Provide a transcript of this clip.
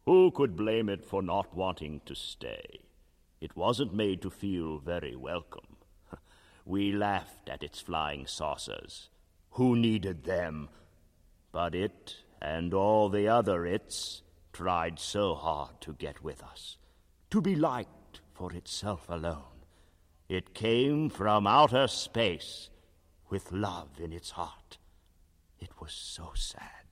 Who could blame it for not wanting to stay? It wasn't made to feel very welcome. We laughed at its flying saucers. Who needed them? But it and all the other its tried so hard to get with us, to be liked for itself alone. It came from outer space with love in its heart. It was so sad.